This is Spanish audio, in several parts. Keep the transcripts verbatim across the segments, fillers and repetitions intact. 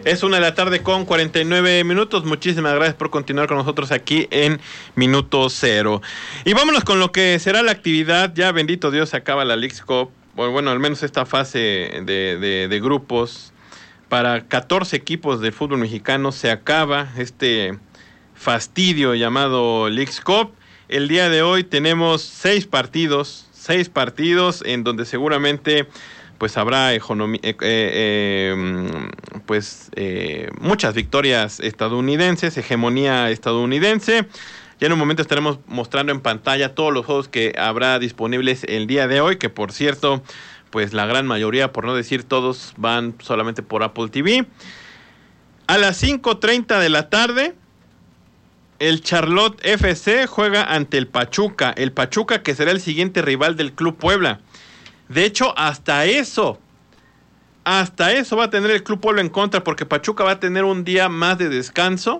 Es una de la tarde con cuarenta y nueve minutos. Muchísimas gracias por continuar con nosotros aquí en Minuto Cero. Y vámonos con lo que será la actividad. Ya, bendito Dios, se acaba la Leagues Cup. Bueno, al menos esta fase de, de, de grupos. Para catorce equipos del fútbol mexicano se acaba este fastidio llamado Leagues Cup. El día de hoy tenemos seis partidos. Seis partidos en donde seguramente... pues habrá economía, eh, eh, pues eh, muchas victorias estadounidenses, hegemonía estadounidense. Ya en un momento estaremos mostrando en pantalla todos los juegos que habrá disponibles el día de hoy, que por cierto, pues la gran mayoría, por no decir todos, van solamente por Apple T V. A las cinco treinta de la tarde, el Charlotte F C juega ante el Pachuca, el Pachuca que será el siguiente rival del Club Puebla. De hecho, hasta eso, hasta eso va a tener el Club Puebla en contra, porque Pachuca va a tener un día más de descanso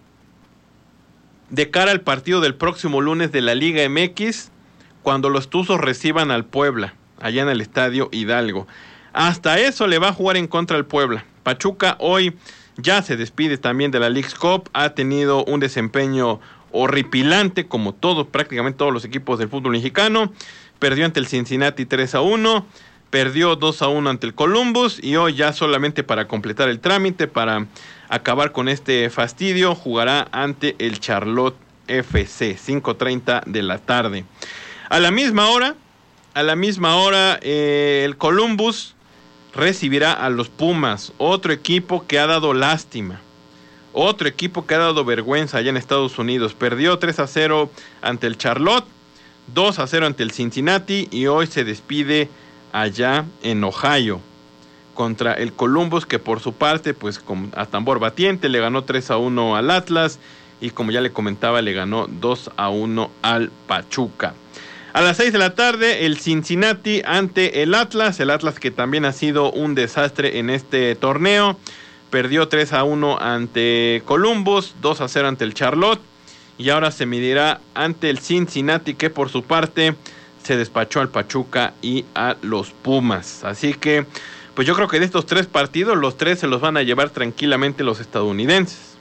de cara al partido del próximo lunes de la Liga M X, cuando los Tuzos reciban al Puebla, allá en el Estadio Hidalgo. Hasta eso le va a jugar en contra al Puebla. Pachuca hoy ya se despide también de la Leagues Cup, ha tenido un desempeño horripilante, como todos, prácticamente todos los equipos del fútbol mexicano. Perdió ante el Cincinnati tres a uno, perdió dos a uno ante el Columbus y hoy ya solamente para completar el trámite, para acabar con este fastidio, jugará ante el Charlotte F C, cinco treinta de la tarde. A la misma hora, a la misma hora eh, el Columbus recibirá a los Pumas, otro equipo que ha dado lástima, otro equipo que ha dado vergüenza allá en Estados Unidos. Perdió tres a cero ante el Charlotte, dos a cero ante el Cincinnati y hoy se despide allá en Ohio contra el Columbus, que por su parte, pues con, a tambor batiente, le ganó tres a uno al Atlas y como ya le comentaba, le ganó dos a uno al Pachuca. A las seis de la tarde, el Cincinnati ante el Atlas, el Atlas que también ha sido un desastre en este torneo, perdió tres a uno ante Columbus, dos a cero ante el Charlotte. Y ahora se medirá ante el Cincinnati, que por su parte se despachó al Pachuca y a los Pumas. Así que, pues yo creo que de estos tres partidos, los tres se los van a llevar tranquilamente los estadounidenses.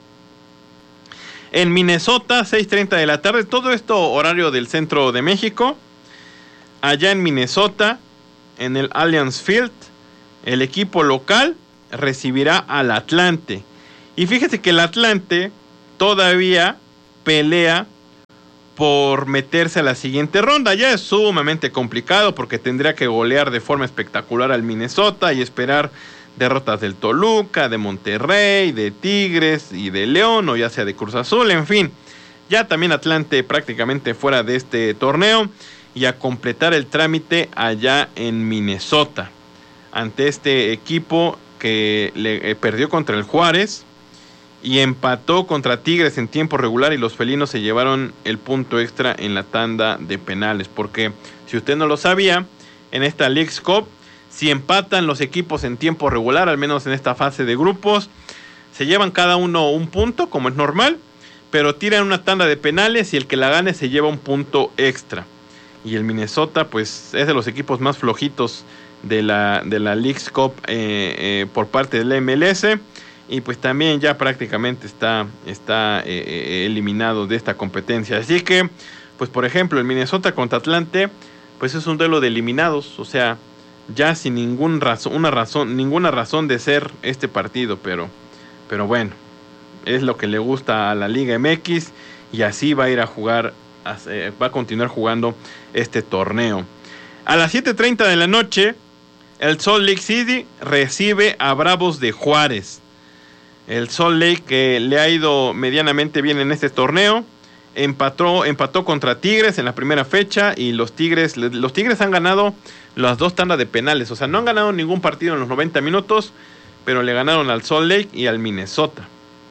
En Minnesota, seis treinta de la tarde, todo esto horario del centro de México. Allá en Minnesota, en el Allianz Field, el equipo local recibirá al Atlante. Y fíjese que el Atlante todavía pelea por meterse a la siguiente ronda. Ya es sumamente complicado porque tendría que golear de forma espectacular al Minnesota y esperar derrotas del Toluca, de Monterrey, de Tigres y de León, o ya sea de Cruz Azul, en fin. Ya también Atlante prácticamente fuera de este torneo y a completar el trámite allá en Minnesota ante este equipo que le eh, perdió contra el Juárez y empató contra Tigres en tiempo regular, y los felinos se llevaron el punto extra en la tanda de penales, porque si usted no lo sabía, en esta Leagues Cup, si empatan los equipos en tiempo regular, al menos en esta fase de grupos, se llevan cada uno un punto, como es normal, pero tiran una tanda de penales y el que la gane se lleva un punto extra. Y el Minnesota, pues, es de los equipos más flojitos de la, de la Leagues Cup eh, eh, por parte del M L S. Y pues también ya prácticamente está, está eh, eliminado de esta competencia. Así que, pues por ejemplo, el Minnesota contra Atlante, pues es un duelo de eliminados. O sea, ya sin ningún razón, una razón, ninguna razón de ser este partido. Pero, pero bueno, es lo que le gusta a la Liga M X. Y así va a ir a jugar, va a continuar jugando este torneo. A las siete treinta de la noche, el Salt Lake City recibe a Bravos de Juárez. El Salt Lake, que le ha ido medianamente bien en este torneo, empató, empató contra Tigres en la primera fecha, y los Tigres, los Tigres han ganado las dos tandas de penales. O sea, no han ganado ningún partido en los noventa minutos, pero le ganaron al Salt Lake y al Minnesota.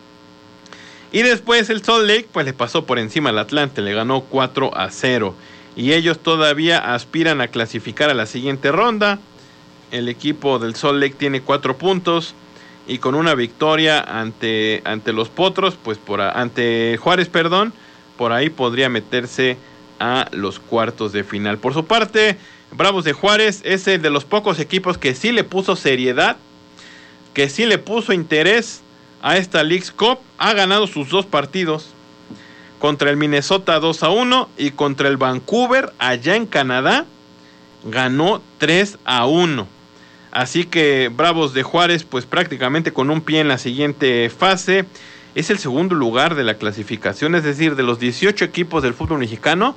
Y después el Salt Lake pues le pasó por encima al Atlante, le ganó cuatro a cero. Y ellos todavía aspiran a clasificar a la siguiente ronda. El equipo del Salt Lake tiene cuatro puntos. Y con una victoria ante, ante los Potros, pues por a, ante Juárez, perdón, por ahí podría meterse a los cuartos de final. Por su parte, Bravos de Juárez es el de los pocos equipos que sí le puso seriedad, que que sí le puso interés a esta Leagues Cup, ha ganado sus dos partidos, contra el Minnesota dos a uno y contra el Vancouver allá en Canadá ganó tres a uno. Así que Bravos de Juárez pues prácticamente con un pie en la siguiente fase. Es el segundo lugar de la clasificación, es decir, de los dieciocho equipos del fútbol mexicano,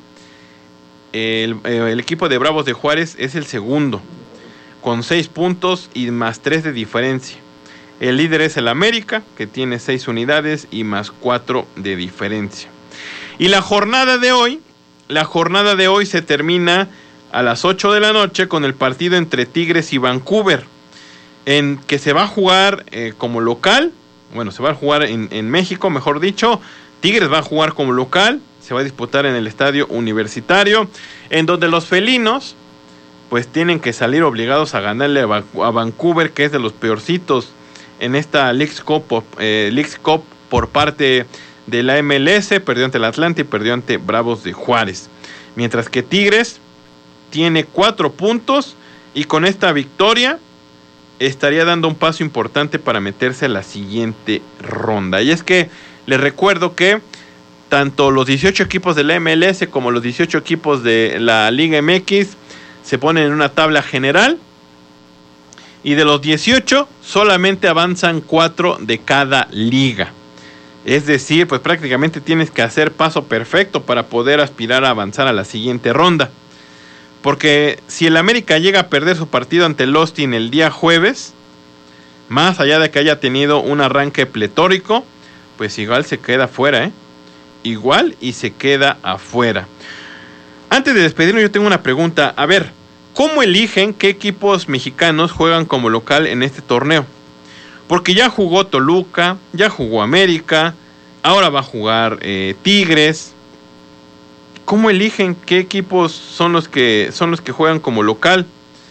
el, el equipo de Bravos de Juárez es el segundo, con seis puntos y más tres de diferencia. El líder es el América, que tiene seis unidades y más cuatro de diferencia. Y la jornada de hoy, la jornada de hoy se termina a las ocho de la noche con el partido entre Tigres y Vancouver, en que se va a jugar eh, como local, bueno, se va a jugar en, en México, mejor dicho. Tigres va a jugar como local, se va a disputar en el Estadio Universitario, en donde los felinos pues tienen que salir obligados a ganarle a, a Vancouver, que es de los peorcitos en esta Leagues Cup, eh, Leagues Cup por parte de la M L S, perdió ante el Atlante y perdió ante Bravos de Juárez. Mientras que Tigres tiene cuatro puntos y con esta victoria estaría dando un paso importante para meterse a la siguiente ronda. Y es que les recuerdo que tanto los dieciocho equipos de la M L S como los dieciocho equipos de la Liga M X se ponen en una tabla general y de los dieciocho solamente avanzan cuatro de cada liga. Es decir, pues prácticamente tienes que hacer paso perfecto para poder aspirar a avanzar a la siguiente ronda. Porque si el América llega a perder su partido ante el Austin el día jueves, más allá de que haya tenido un arranque pletórico, pues igual se queda afuera, ¿eh? Igual y se queda afuera. Antes de despedirnos yo tengo una pregunta. A ver, ¿cómo eligen qué equipos mexicanos juegan como local en este torneo? Porque ya jugó Toluca, ya jugó América, ahora va a jugar eh, Tigres. ¿Cómo eligen qué equipos son los que son los que juegan como local?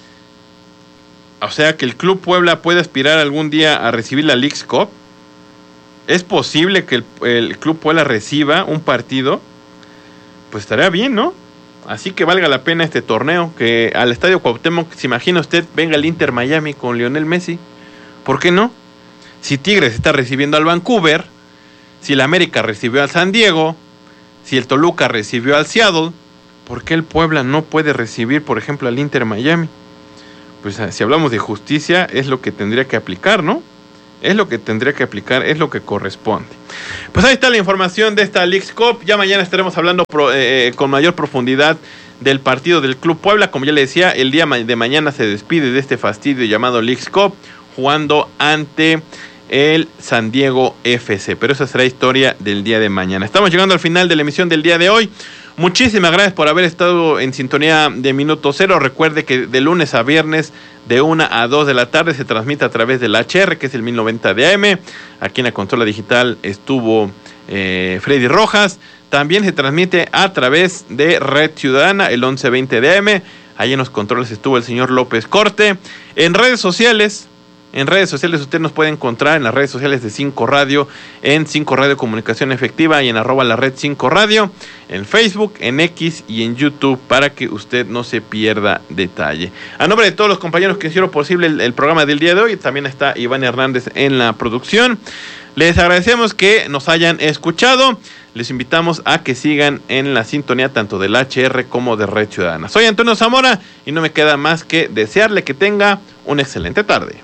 O sea, que el Club Puebla puede aspirar algún día a recibir la Leagues Cup. ¿Es posible que el, el Club Puebla reciba un partido? Pues estaría bien, ¿no? Así que valga la pena este torneo, que al Estadio Cuauhtémoc, se imagina usted, venga el Inter Miami con Lionel Messi. ¿Por qué no? Si Tigres está recibiendo al Vancouver, si el América recibió al San Diego, si el Toluca recibió al Seattle, ¿por qué el Puebla no puede recibir, por ejemplo, al Inter Miami? Pues si hablamos de justicia, es lo que tendría que aplicar, ¿no? Es lo que tendría que aplicar, es lo que corresponde. Pues ahí está la información de esta Leagues Cup. Ya mañana estaremos hablando pro, eh, con mayor profundidad del partido del Club Puebla. Como ya le decía, el día de mañana se despide de este fastidio llamado Leagues Cup, jugando ante el San Diego F C. Pero esa será historia del día de mañana. Estamos llegando al final de la emisión del día de hoy. Muchísimas gracias por haber estado en sintonía de Minuto Cero. Recuerde que de lunes a viernes de una a dos de la tarde se transmite a través del H R, que es el mil noventa de A M. Aquí en la consola digital estuvo eh, Freddy Rojas. También se transmite a través de Red Ciudadana, el once veinte de A M. Ahí en los controles estuvo el señor López Corte. En redes sociales... En redes sociales usted nos puede encontrar en las redes sociales de cinco Radio, en cinco Radio Comunicación Efectiva y en arroba la red cinco Radio, en Facebook, en X y en YouTube, para que usted no se pierda detalle. A nombre de todos los compañeros que hicieron posible el, el programa del día de hoy, también está Iván Hernández en la producción. Les agradecemos que nos hayan escuchado. Les invitamos a que sigan en la sintonía tanto del H R como de Red Ciudadana. Soy Antonio Zamora y no me queda más que desearle que tenga una excelente tarde.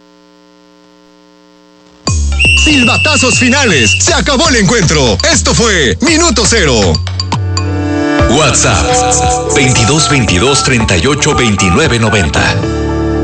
Silbatazos finales. Se acabó el encuentro. Esto fue Minuto Cero. WhatsApp veintidós veintidós treinta y ocho veintinueve noventa.